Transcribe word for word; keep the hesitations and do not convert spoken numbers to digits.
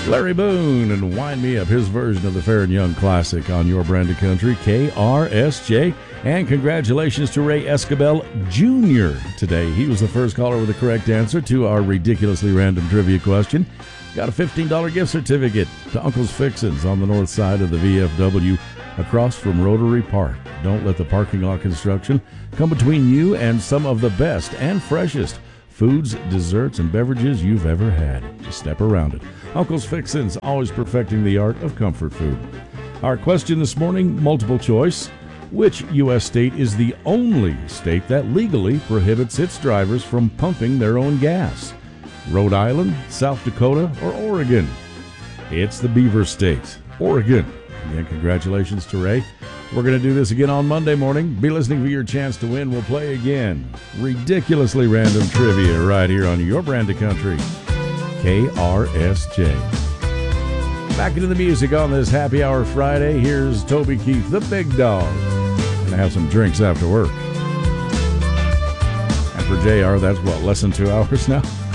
Larry Boone and Wind Me Up, his version of the Fair and Young classic on your brand of country, K R S J. And congratulations to Ray Escabel Junior today. He was the first caller with the correct answer to our ridiculously random trivia question. Got a fifteen dollars gift certificate to Uncle's Fixins on the north side of the V F W across from Rotary Park. Don't let the parking lot construction come between you and some of the best and freshest foods, desserts, and beverages you've ever had. Just step around it. Uncle's Fixins, always perfecting the art of comfort food. Our question this morning, multiple choice. Which U S state is the only state that legally prohibits its drivers from pumping their own gas? Rhode Island, South Dakota, or Oregon? It's the Beaver State, Oregon. Again, congratulations to Ray. We're going to do this again on Monday morning. Be listening for your chance to win. We'll play again. Ridiculously random trivia right here on your brand of country, K R S J. Back into the music on this Happy Hour Friday. Here's Toby Keith, the Big Dog. Gonna have some drinks after work. And for J R, that's what, less than two hours now?